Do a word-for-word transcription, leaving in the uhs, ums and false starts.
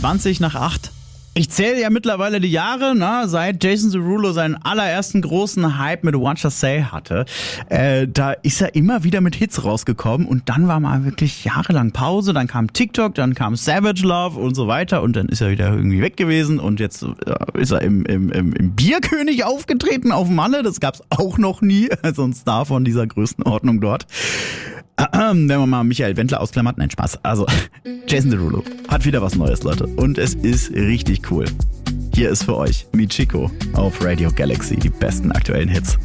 zwanzig nach acht. Ich zähle ja mittlerweile die Jahre, na, seit Jason Derulo seinen allerersten großen Hype mit What You Say hatte. Äh, da ist er immer wieder mit Hits rausgekommen und dann war mal wirklich jahrelang Pause. Dann kam TikTok, dann kam Savage Love und so weiter und dann ist er wieder irgendwie weg gewesen und jetzt äh, ist er im, im, im, im Bierkönig aufgetreten auf Malle. Das gab's auch noch nie, also ein Star von dieser Größenordnung dort. Wenn man mal Michael Wendler ausklammert, nein, Spaß. Also, Jason Derulo hat wieder was Neues, Leute. Und es ist richtig cool. Hier ist für euch Michiko auf Radio Galaxy, die besten aktuellen Hits.